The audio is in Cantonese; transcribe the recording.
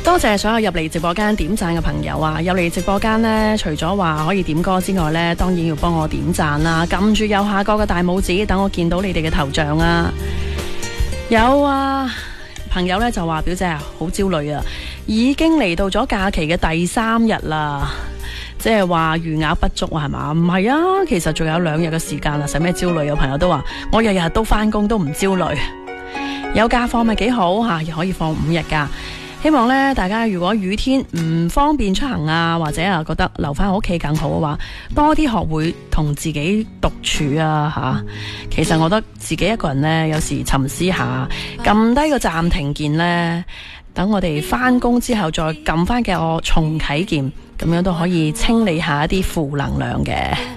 多謝所有入嚟直播間點讚嘅朋友啊！入嚟直播間呢，除咗話可以點歌之外呢，當然要幫我點讚啦，撳住右下角嘅大拇指，等我見到你哋嘅頭像啊！有啊，朋友呢就話表姐啊，好焦慮啊，已經嚟到咗假期嘅第3日啦，即係話餘額不足啊，係嘛？唔係啊，其實仲有2日嘅時間啦，使咩焦慮？有朋友都話我日日都返工都唔焦慮，有假放咪幾好吓，又可以放5日假。希望咧，大家如果雨天唔方便出行啊，或者啊覺得留翻屋企更好嘅話，多啲學會同自己獨處啊吓。其實我覺得自己一個人呢，有時沉思下，撳低個暫停鍵呢，等我哋翻工之後再撳翻嘅我重啟鍵，咁樣都可以清理下一啲負能量嘅。